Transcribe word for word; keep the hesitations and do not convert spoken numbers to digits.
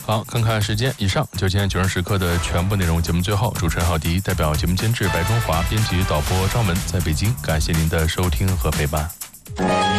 好，看看时间，以上就今天九十时刻的全部内容。节目最后，主持人郝迪代表节目监制白中华、编辑导播张文在北京，感谢您的收听和陪伴。